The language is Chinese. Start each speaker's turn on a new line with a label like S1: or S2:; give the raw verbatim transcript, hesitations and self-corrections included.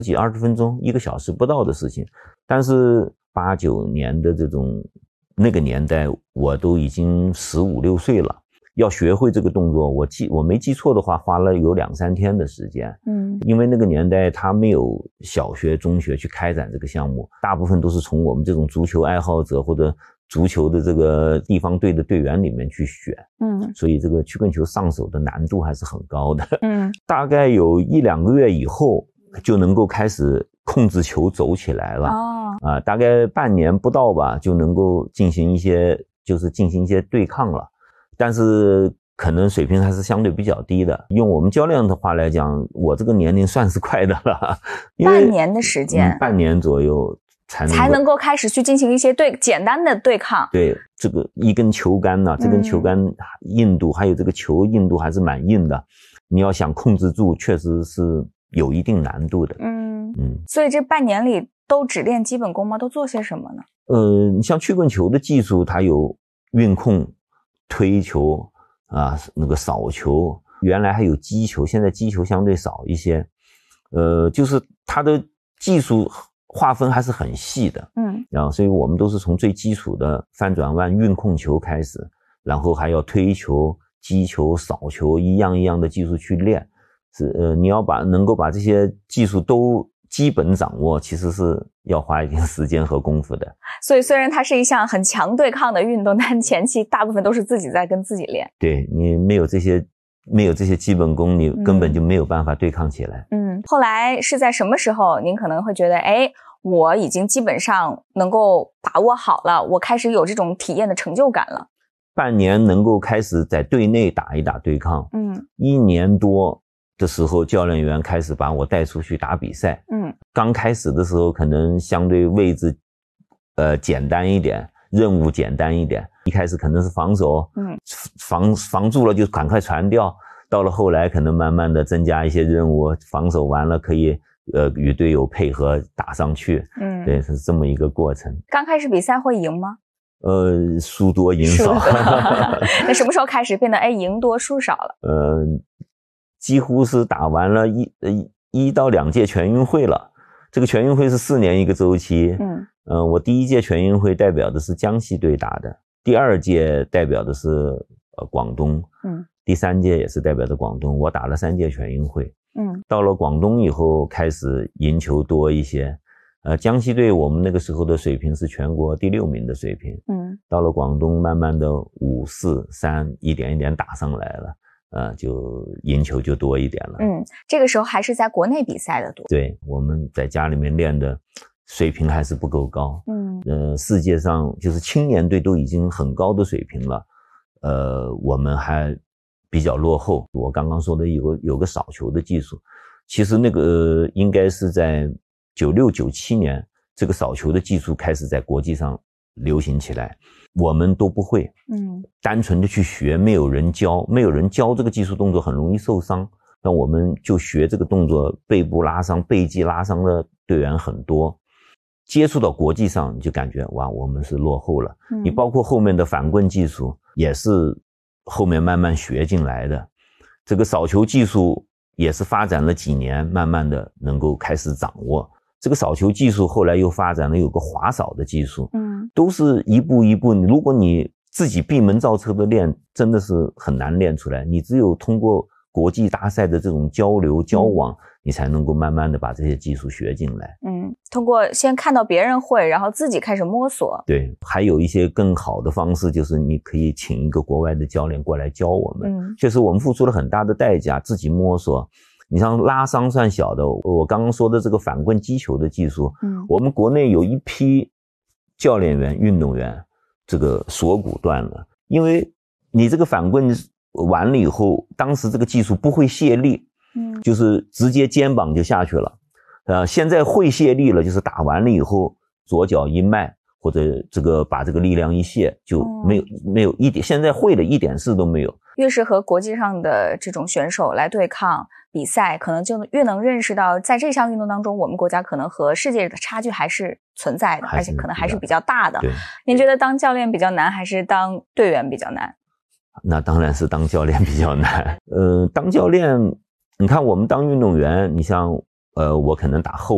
S1: 几二十分钟、一个小时不到的事情。但是八九年的这种那个年代，我都已经十五六岁了。要学会这个动作，我记我没记错的话，花了有两三天的时间。嗯，因为那个年代他没有小学、中学去开展这个项目，大部分都是从我们这种足球爱好者或者足球的这个地方队的队员里面去选。嗯，所以这个曲棍球上手的难度还是很高的。嗯，大概有一两个月以后就能够开始控制球走起来了。哦，啊，大概半年不到吧，就能够进行一些就是进行一些对抗了。但是可能水平还是相对比较低的。用我们教练的话来讲，我这个年龄算是快的了。
S2: 半年的时间、
S1: 嗯，半年左右才能
S2: 才能够开始去进行一些对简单的对抗。
S1: 对，这个一根球杆呢、啊，这根球杆硬度、嗯、还有这个球硬度还是蛮硬的，你要想控制住，确实是有一定难度的。嗯
S2: 嗯，所以这半年里都只练基本功吗？都做些什么呢？
S1: 呃，你像曲棍球的技术，它有运控、推球啊，那个扫球，原来还有击球，现在击球相对少一些。呃，就是它的技术划分还是很细的。嗯，然后所以我们都是从最基础的翻转弯、运控球开始，然后还要推球、击球、扫球，一样一样的技术去练。是呃，你要把能够把这些技术都基本掌握，其实是要花一定时间和功夫的。
S2: 所以虽然它是一项很强对抗的运动，但前期大部分都是自己在跟自己练。
S1: 对，你没有这些没有这些基本功，你根本就没有办法对抗起来。
S2: 嗯，后来是在什么时候您可能会觉得，哎，我已经基本上能够把握好了，我开始有这种体验的成就感了？
S1: 半年能够开始在队内打一打对抗。嗯，一年多的时候，教练员开始把我带出去打比赛。嗯，刚开始的时候可能相对位置呃简单一点，任务简单一点。一开始可能是防守，嗯，防防住了就赶快传掉。到了后来可能慢慢的增加一些任务，防守完了可以呃与队友配合打上去。嗯，对，是这么一个过程。
S2: 刚开始比赛会赢吗？
S1: 呃，输多赢少。
S2: 那什么时候开始变得哎赢多输少了？
S1: 呃，几乎是打完了一呃一到两届全运会了。这个全运会是四年一个周期。嗯，呃，我第一届全运会代表的是江西队打的，第二届代表的是呃广东，嗯，第三届也是代表的广东。我打了三届全运会。嗯，到了广东以后开始赢球多一些。呃，江西队我们那个时候的水平是全国第六名的水平。嗯，到了广东，慢慢的五四三一点一点打上来了，呃，就赢球就多一点了。
S2: 嗯，这个时候还是在国内比赛的多。
S1: 对，我们在家里面练的水平还是不够高。嗯，呃，世界上就是青年队都已经很高的水平了，呃，我们还比较落后。我刚刚说的有个有个扫球的技术，其实那个、呃、应该是在九六九七年，这个扫球的技术开始在国际上流行起来，我们都不会。嗯，单纯的去学，没有人教，没有人教这个技术动作很容易受伤。那我们就学这个动作，背部拉伤、背肌拉伤的队员很多。接触到国际上，你就感觉哇，我们是落后了。嗯，你包括后面的反棍技术，也是后面慢慢学进来的。这个扫球技术也是发展了几年，慢慢的能够开始掌握。这个扫球技术后来又发展了有个滑扫的技术。嗯，都是一步一步，如果你自己闭门造车的练，真的是很难练出来。你只有通过国际大赛的这种交流交往，你才能够慢慢的把这些技术学进来。
S2: 嗯，通过先看到别人会，然后自己开始摸索。
S1: 对，还有一些更好的方式，就是你可以请一个国外的教练过来教我们。嗯，确实我们付出了很大的代价，自己摸索。你像拉伤算小的，我刚刚说的这个反棍击球的技术，嗯，我们国内有一批教练员、运动员，这个锁骨断了，因为你这个反棍完了以后，当时这个技术不会卸力，嗯，就是直接肩膀就下去了。呃，现在会卸力了，就是打完了以后，左脚一迈，或者这个把这个力量一卸，就没有、嗯、没有一点，现在会的一点事都没有。
S2: 越是和国际上的这种选手来对抗比赛，可能就越能认识到，在这项运动当中，我们国家可能和世界的差距还是存在的，而且可能还是比较大的。
S1: 对，
S2: 您觉得当教练比较难，还是当队员比较难？
S1: 那当然是当教练比较难。呃，当教练，你看我们当运动员，你像呃，我可能打后